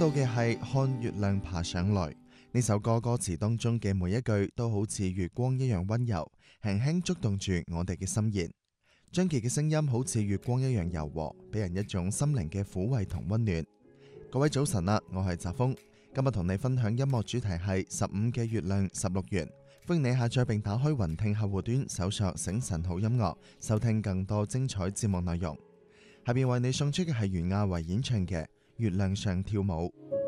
到嘅係看月亮爬上來。呢首歌歌詞當中嘅每一句都好似月光一樣溫柔，輕輕觸動住我哋嘅心弦。張傑嘅聲音好似月光一樣柔和，俾人一種心靈嘅撫慰同溫暖。各位早晨啦，我係澤峰，今日同你分享音樂主題係15嘅月亮16圓。歡迎你下載並打開雲聽客戶端，搜索醒晨好音樂，收聽更多精彩節目內容。下邊為你送出嘅係袁婭維演唱嘅《月亮上跳舞》。